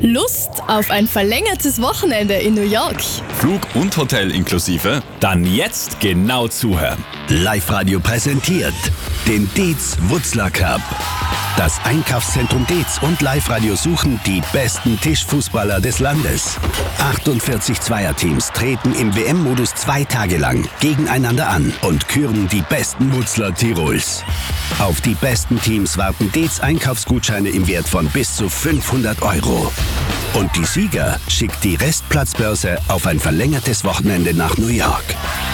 Lust auf ein verlängertes Wochenende in New York? Flug und Hotel inklusive? Dann jetzt genau zuhören. Live-Radio präsentiert den Dietz-Wutzler Cup. Das Einkaufszentrum Dietz und Live-Radio suchen die besten Tischfußballer des Landes. 48 Zweierteams treten im WM-Modus 2 Tage lang gegeneinander an und küren die besten Wutzler Tirols. Auf die besten Teams warten Dietz Einkaufsgutscheine im Wert von bis zu 500 €. Und die Sieger schickt die Restplatzbörse auf ein verlängertes Wochenende nach New York.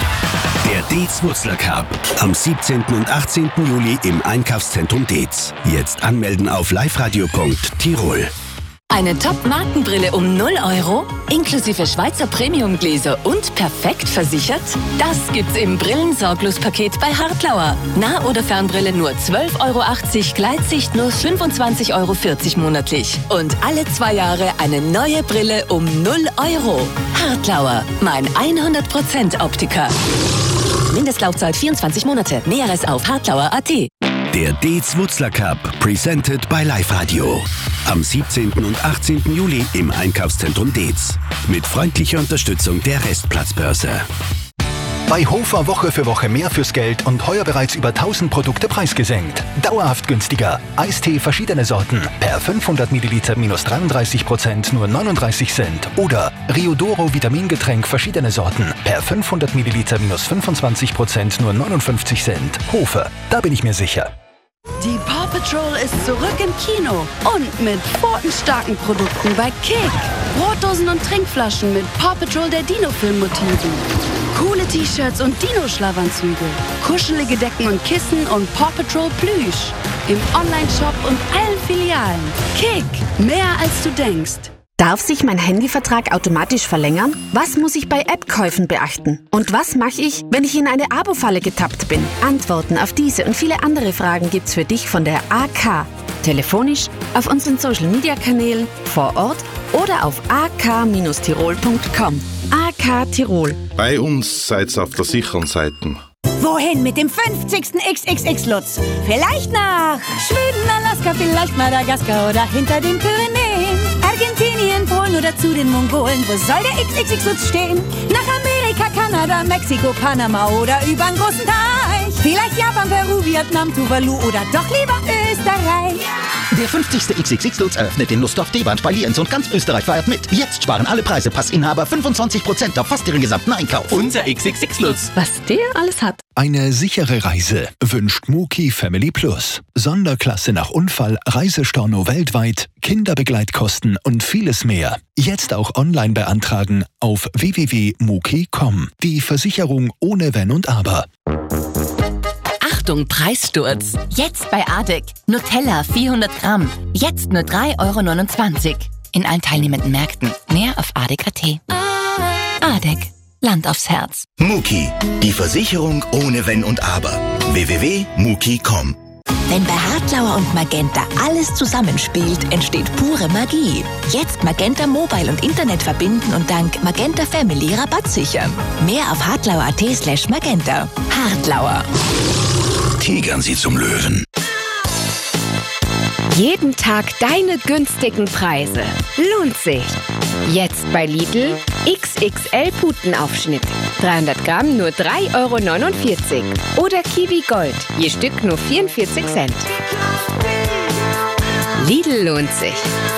Der Dietz-Wutzler Cup am 17. und 18. Juli im Einkaufszentrum Dietz. Jetzt anmelden auf liveradio.tirol. Eine Top-Markenbrille um 0 €, inklusive Schweizer Premium-Gläser und perfekt versichert? Das gibt's im Brillensorglos-Paket bei Hartlauer. Nah- oder Fernbrille nur 12,80 €, Gleitsicht nur 25,40 € monatlich. Und alle 2 Jahre eine neue Brille um 0 €. Hartlauer, mein 100% Optiker. Mindestlaufzeit 24 Monate. Näheres auf hartlauer.at. Der Dietz-Wutzler Cup, presented by Live-Radio. Am 17. und 18. Juli im Einkaufszentrum Dietz. Mit freundlicher Unterstützung der Restplatzbörse. Bei Hofer Woche für Woche mehr fürs Geld und heuer bereits über 1000 Produkte preisgesenkt. Dauerhaft günstiger. Eistee verschiedene Sorten. Per 500 Milliliter minus 33%, nur 39 Cent. Oder Riodoro Vitamingetränk verschiedene Sorten. Per 500 Milliliter minus 25%, nur 59 Cent. Hofer, da bin ich mir sicher. Die Paw Patrol ist zurück im Kino und mit pfotenstarken Produkten bei Kick. Brotdosen und Trinkflaschen mit Paw Patrol der Dino-Film-Motiven. Coole T-Shirts und Dino-Schlafanzüge. Kuschelige Decken und Kissen und Paw Patrol Plüsch. Im Online-Shop und allen Filialen. Kick, mehr als du denkst. Darf sich mein Handyvertrag automatisch verlängern? Was muss ich bei App-Käufen beachten? Und was mache ich, wenn ich in eine Abo-Falle getappt bin? Antworten auf diese und viele andere Fragen gibt's für dich von der AK. Telefonisch, auf unseren Social-Media-Kanälen, vor Ort oder auf ak-tirol.com. AK Tirol. Bei uns seid's auf der sicheren Seite. Wohin mit dem 50. XXX-Lutz? Vielleicht nach Schweden, Alaska, vielleicht Madagaskar oder hinter den Pyrenäen. Argentinien, Polen oder zu den Mongolen. Wo soll der XXX-Lutz stehen? Nach Amerika, Kanada, Mexiko, Panama oder übern großen Teich. Vielleicht Japan, Peru, Vietnam, Tuvalu oder doch lieber Österreich. Der 50. XXX-Lutz eröffnet in Lustdorf, Deband, bei Lienz und ganz Österreich feiert mit. Jetzt sparen alle Preisepassinhaber 25% auf fast ihren gesamten Einkauf. Unser XXX-Lutz. Was der alles hat. Eine sichere Reise wünscht Muki Family Plus. Sonderklasse nach Unfall, Reisestorno weltweit, Kinderbegleitkosten und vieles mehr. Jetzt auch online beantragen auf www.muki.com. Die Versicherung ohne Wenn und Aber. Achtung, Preissturz. Jetzt bei Adek. Nutella 400 Gramm. Jetzt nur 3,29 € in allen teilnehmenden Märkten. Mehr auf adek.at. Adek. Land aufs Herz. Muki, die Versicherung ohne Wenn und Aber. www.muki.com. Wenn bei Hartlauer und Magenta alles zusammenspielt, entsteht pure Magie. Jetzt Magenta Mobile und Internet verbinden und dank Magenta Family Rabatt sichern. Mehr auf hartlauer.at/magenta. Hartlauer. Tigern Sie zum Löwen. Jeden Tag deine günstigen Preise. Lohnt sich. Jetzt bei Lidl XXL Putenaufschnitt. 300 Gramm nur 3,49 €. Oder Kiwi Gold. Je Stück nur 44 Cent. Lidl lohnt sich.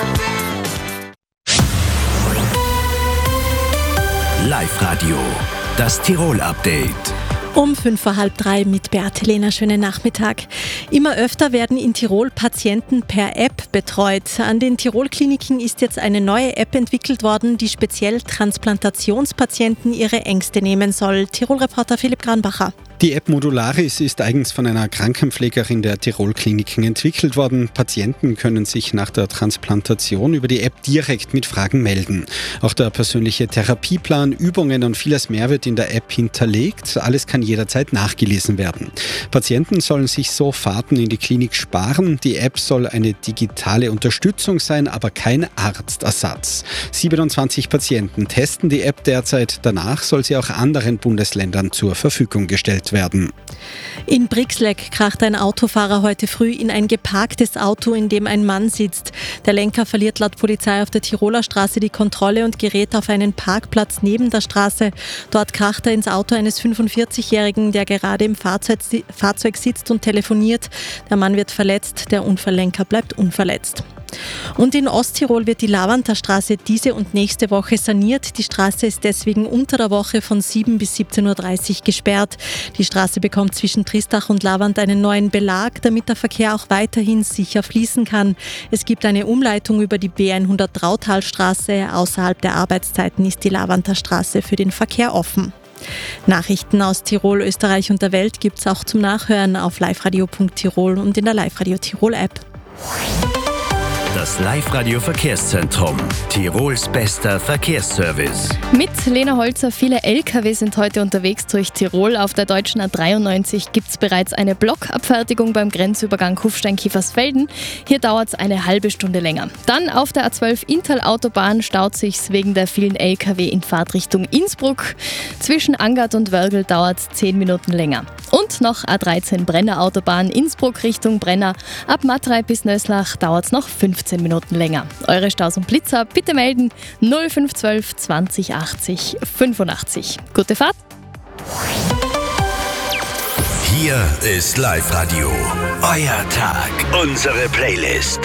Live-Radio. Das Tirol-Update. Um 2:45 mit Beate Lehner. Schönen Nachmittag. Immer öfter werden in Tirol Patienten per App betreut. An den Tirol-Kliniken ist jetzt eine neue App entwickelt worden, die speziell Transplantationspatienten ihre Ängste nehmen soll. Tirol-Reporter Philipp Granbacher. Die App Modularis ist eigens von einer Krankenpflegerin der Tirol-Kliniken entwickelt worden. Patienten können sich nach der Transplantation über die App direkt mit Fragen melden. Auch der persönliche Therapieplan, Übungen und vieles mehr wird in der App hinterlegt. Alles kann jederzeit nachgelesen werden. Patienten sollen sich so Fahrten in die Klinik sparen. Die App soll eine digitale Unterstützung sein, aber kein Arztersatz. 27 Patienten testen die App derzeit. Danach soll sie auch anderen Bundesländern zur Verfügung gestellt werden. geschützt werden. In Brixleck kracht ein Autofahrer heute früh in ein geparktes Auto, in dem ein Mann sitzt. Der Lenker verliert laut Polizei auf der Tiroler Straße die Kontrolle und gerät auf einen Parkplatz neben der Straße. Dort kracht er ins Auto eines 45-Jährigen, der gerade im Fahrzeug sitzt und telefoniert. Der Mann wird verletzt, der Unfalllenker bleibt unverletzt. Und in Osttirol wird die Lavanterstraße diese und nächste Woche saniert. Die Straße ist deswegen unter der Woche von 7 bis 17.30 Uhr gesperrt. Die Straße bekommt zwischen Tristach und Lavant einen neuen Belag, damit der Verkehr auch weiterhin sicher fließen kann. Es gibt eine Umleitung über die B100 Drautalstraße. Außerhalb der Arbeitszeiten ist die Lavanterstraße für den Verkehr offen. Nachrichten aus Tirol, Österreich und der Welt gibt's auch zum Nachhören auf liveradio.tirol und in der Live-Radio Tirol App. Das Live-Radio Verkehrszentrum. Tirols bester Verkehrsservice. Mit Lena Holzer, viele LKW sind heute unterwegs durch Tirol. Auf der deutschen A93 gibt es bereits eine Blockabfertigung beim Grenzübergang Kufstein-Kiefersfelden. Hier dauert es eine halbe Stunde länger. Dann auf der A12 Inntal-Autobahn staut sich's wegen der vielen LKW in Fahrtrichtung Innsbruck. Zwischen Angert und Wörgl dauert es 10 Minuten länger. Und noch A13 Brenner-Autobahn Innsbruck Richtung Brenner. Ab Matrei bis Nöslach dauert es noch 15 Minuten länger. Eure Staus und Blitzer bitte melden 0512 20 80 85. Gute Fahrt! Hier ist Live-Radio. Euer Tag, unsere Playlist.